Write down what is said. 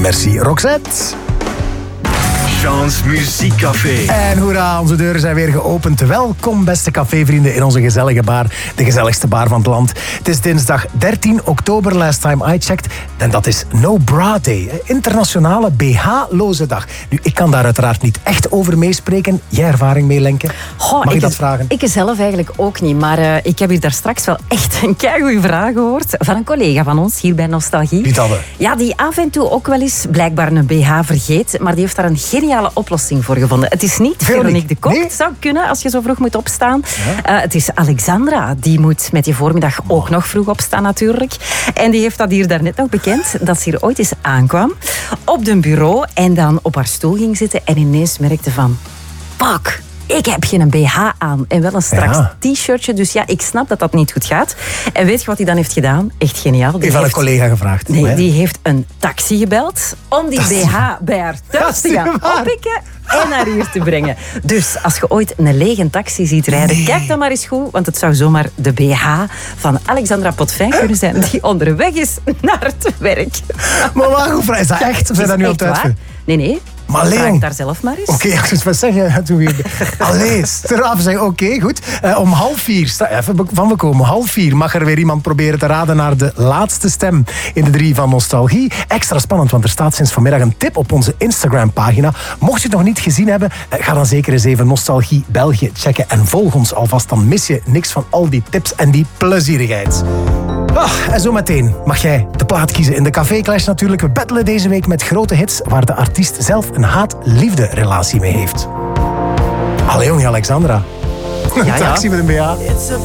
Merci Roxette. Jean's Muziekcafé. En hoera, onze deuren zijn weer geopend. Welkom, beste cafévrienden, in onze gezellige bar. De gezelligste bar van het land. Het is dinsdag 13 oktober, last time I checked. En dat is No Bra Day. Internationale BH-loze dag. Nu, ik kan daar uiteraard niet echt over meespreken. Jij ervaring mee, Lenke? Mag ik dat vragen? Ik zelf eigenlijk ook niet. Maar ik heb hier daar straks wel echt een keigoeie vraag gehoord. Van een collega van ons, hier bij Nostalgie. Wie dat we? Ja, die af en toe ook wel eens blijkbaar een BH vergeet. Maar die heeft daar een geniale oplossing voor gevonden. Het is niet Veronique de Kok. Nee? Het zou kunnen als je zo vroeg moet opstaan. Ja? Het is Alexandra. Die moet met die voormiddag ook nog vroeg opstaan natuurlijk. En die heeft dat hier daarnet nog bekend. Dat ze hier ooit eens aankwam. Op de bureau. En dan op haar stoel ging zitten. En ineens merkte van... Fuck. Ik heb geen BH aan en wel een straks t-shirtje. Dus ja, ik snap dat dat niet goed gaat. En weet je wat hij dan heeft gedaan? Echt geniaal. Die heeft een collega gevraagd. Nee, die heeft een taxi gebeld om die BH bij haar thuis te gaan oppikken en naar hier te brengen. Dus als je ooit een lege taxi ziet rijden, kijk dan maar eens goed, want het zou zomaar de BH van Alexandra Potvin kunnen zijn die onderweg is naar het werk. Maar waarom is dat echt? Of zijn dat nu op tijd? Nee. Maar vraag daar zelf maar eens. Oké, ik zou het zeggen. Allee, straf zeggen. Oké, goed. Om 3:30, even van we komen, 3:30 mag er weer iemand proberen te raden naar de laatste stem in de 3 van Nostalgie. Extra spannend, want er staat sinds vanmiddag een tip op onze Instagram-pagina. Mocht je het nog niet gezien hebben, ga dan zeker eens even Nostalgie België checken en volg ons alvast. Dan mis je niks van al die tips en die plezierigheid. En zometeen mag jij de plaat kiezen in de Café Clash natuurlijk. We battelen deze week met grote hits waar de artiest zelf een haat-liefde relatie mee heeft. Allee, jongen, Alexandra. Een taxi met een BH.